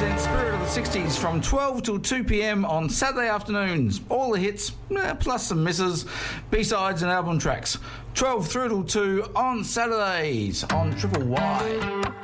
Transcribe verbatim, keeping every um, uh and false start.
presents Spirit of the sixties from twelve till two p.m. on Saturday afternoons. All the hits, eh, plus some misses, B-sides and album tracks. twelve through till two on Saturdays on Triple Y.